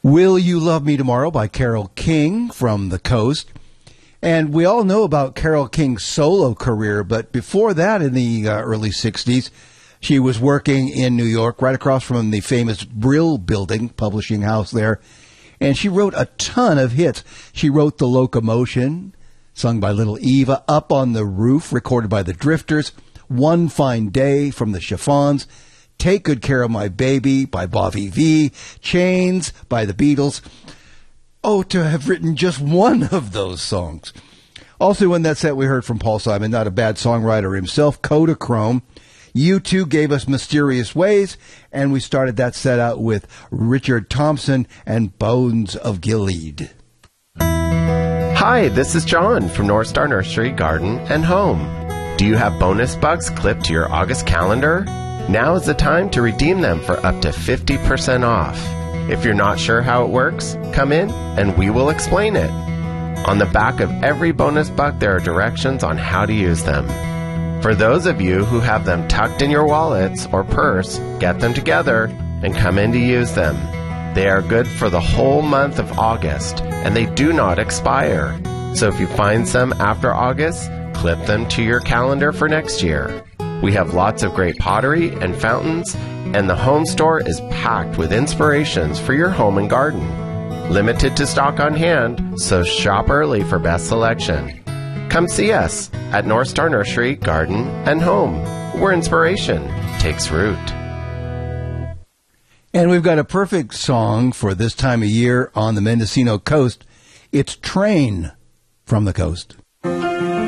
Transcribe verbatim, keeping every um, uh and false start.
Will You Love Me Tomorrow by Carole King from the Coast. And we all know about Carole King's solo career, but before that, in the uh, early sixties, she was working in New York, right across from the famous Brill Building, publishing house there. And she wrote a ton of hits. She wrote The Locomotion, sung by Little Eva, Up on the Roof, recorded by the Drifters, One Fine Day from the Chiffons, Take Good Care of My Baby by Bobby V, Chains by the Beatles. Oh, to have written just one of those songs. Also in that set we heard from Paul Simon, not a bad songwriter himself, Kodachrome. U two gave us Mysterious Ways, and we started that set out with Richard Thompson and Bones of Gilead. Hi, this is John from North Star Nursery, Garden and Home. Do you have bonus bucks clipped to your August calendar? Now is the time to redeem them for up to fifty percent off. If you're not sure how it works, come in and we will explain it. On the back of every bonus buck, there are directions on how to use them. For those of you who have them tucked in your wallets or purse, get them together and come in to use them. They are good for the whole month of August, and they do not expire. So if you find some after August, clip them to your calendar for next year. We have lots of great pottery and fountains, and the home store is packed with inspirations for your home and garden. Limited to stock on hand, so shop early for best selection. Come see us at North Star Nursery, Garden and Home, where inspiration takes root. And we've got a perfect song for this time of year on the Mendocino coast. It's Train from the Coast.